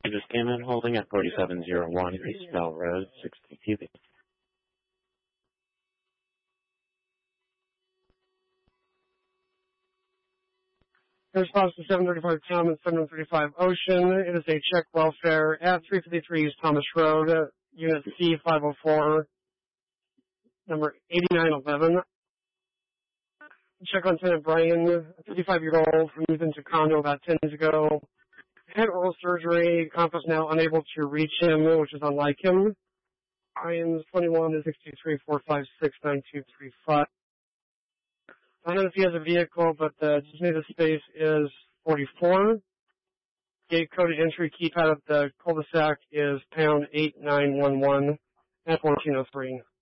I just came in holding at 4701 East Bell Road, 60 TV. In response to 735 Tom and 735 Ocean, it is a check welfare at 353 East Thomas Road, Unit C504, number 8911. Check on Lieutenant Brian, a 55-year-old who moved into condo about 10 years ago. Had oral surgery. Compass now unable to reach him, which is unlike him. Brian's 21 is 624569235. I don't know if he has a vehicle, but the designated space is 44. Gate coded entry keypad of the cul-de-sac is pound 8911 at 1403.